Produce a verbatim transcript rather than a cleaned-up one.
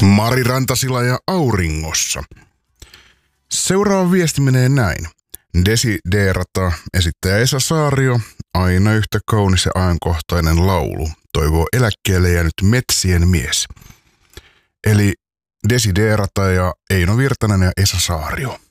Mari Rantasila ja Auringossa. Seuraava viesti menee näin. Desiderata esittäjä Esa Saario, aina yhtä kaunis ja ajankohtainen laulu, toivoo eläkkeelle jäänyt metsien mies. Eli Desiderata ja Eino Virtanen ja Esa Saario.